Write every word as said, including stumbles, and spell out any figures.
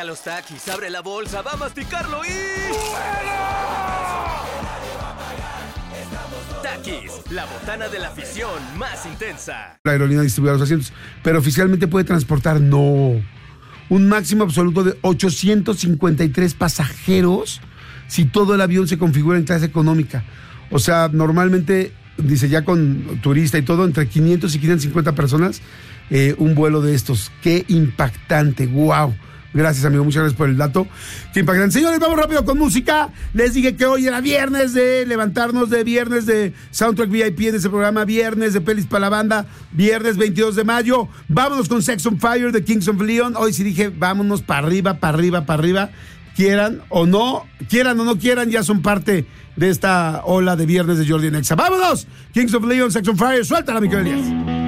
A los taquis, abre la bolsa, va a masticarlo y... Takis, la botana de la afición más intensa. La aerolínea distribuye los asientos, pero oficialmente puede transportar, no, un máximo absoluto de ochocientos cincuenta y tres pasajeros si todo el avión se configura en clase económica. O sea, normalmente, dice ya con turista y todo, entre quinientos y quinientas cincuenta personas, eh, un vuelo de estos. ¡Qué impactante! ¡Wow! Gracias, amigo, muchas gracias por el dato. Qué impactante. Señores, vamos rápido con música. Les dije que hoy era viernes de levantarnos, de viernes de Soundtrack V I P en ese programa, viernes de Pelis para la Banda, viernes veintidós de mayo. Vámonos con Sex on Fire de Kings of Leon. Hoy sí dije, vámonos para arriba, para arriba, para arriba. Quieran o no, quieran o no quieran, ya son parte de esta ola de viernes de Jordi en Exa. ¡Vámonos! Kings of Leon, Sex on Fire. Suéltala, mi querido Elías.